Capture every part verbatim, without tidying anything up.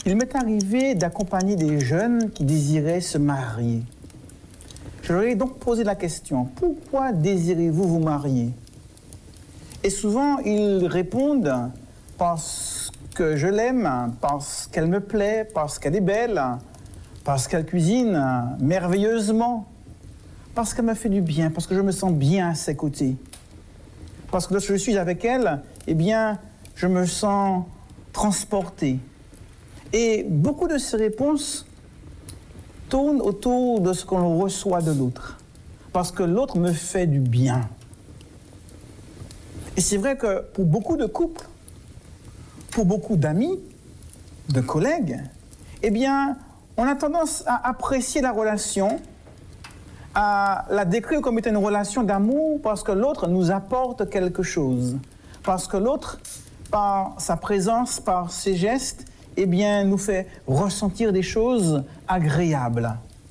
Il m'est arrivé d'accompagner des jeunes qui désiraient se marier. Je leur ai donc posé la question, pourquoi désirez-vous vous marier? Et souvent, ils répondent, parce que je l'aime, parce qu'elle me plaît, parce qu'elle est belle, parce qu'elle cuisine merveilleusement, parce qu'elle me fait du bien, parce que je me sens bien à ses côtés. Parce que lorsque je suis avec elle, eh bien, je me sens transporté. Et beaucoup de ces réponses tournent autour de ce qu'on reçoit de l'autre. Parce que l'autre me fait du bien. Et c'est vrai que pour beaucoup de couples, pour beaucoup d'amis, de collègues, eh bien, on a tendance à apprécier la relation, à la décrire comme étant une relation d'amour parce que l'autre nous apporte quelque chose. Parce que l'autre, par sa présence, par ses gestes, eh bien, nous fait ressentir des choses agréables.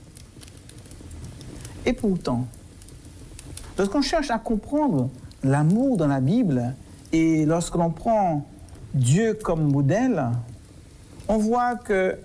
Et pourtant, lorsqu'on cherche à comprendre l'amour dans la Bible et lorsque l'on prend Dieu comme modèle, on voit que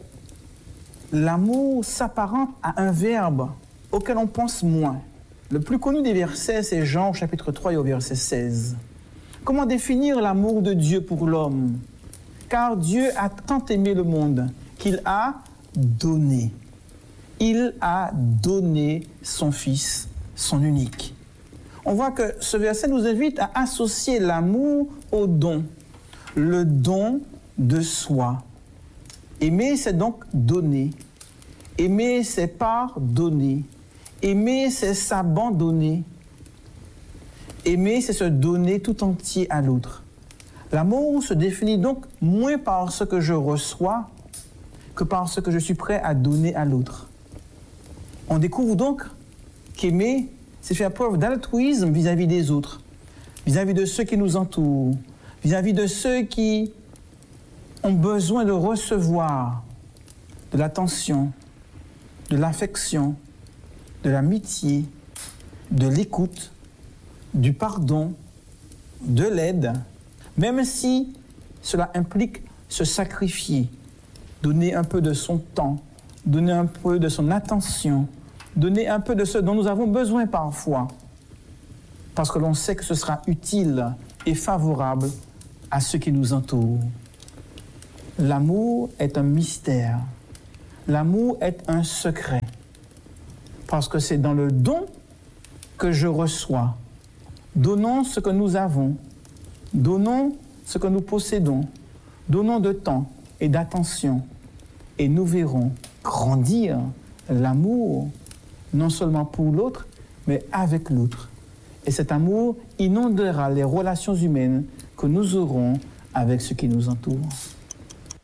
l'amour s'apparente à un verbe auquel on pense moins. Le plus connu des versets, c'est Jean au chapitre trois et au verset seize. Comment définir l'amour de Dieu pour l'homme? Car Dieu a tant aimé le monde qu'il a donné. Il a donné son Fils, son unique. On voit que ce verset nous invite à associer l'amour au don, le don de soi. Aimer, c'est donc donner. Aimer, c'est pardonner. Aimer, c'est s'abandonner. Aimer, c'est se donner tout entier à l'autre. L'amour se définit donc moins par ce que je reçois que par ce que je suis prêt à donner à l'autre. On découvre donc qu'aimer, c'est faire preuve d'altruisme vis-à-vis des autres, vis-à-vis de ceux qui nous entourent, vis-à-vis de ceux qui ont besoin de recevoir de l'attention, de l'affection, de l'amitié, de l'écoute, du pardon, de l'aide, même si cela implique se sacrifier, donner un peu de son temps, donner un peu de son attention, donner un peu de ce dont nous avons besoin parfois, parce que l'on sait que ce sera utile et favorable à ceux qui nous entourent. L'amour est un mystère. L'amour est un secret. Parce que c'est dans le don que je reçois. Donnons ce que nous avons. Donnons ce que nous possédons. Donnons de temps et d'attention. Et nous verrons grandir l'amour, non seulement pour l'autre, mais avec l'autre. Et cet amour inondera les relations humaines que nous aurons avec ceux qui nous entourent.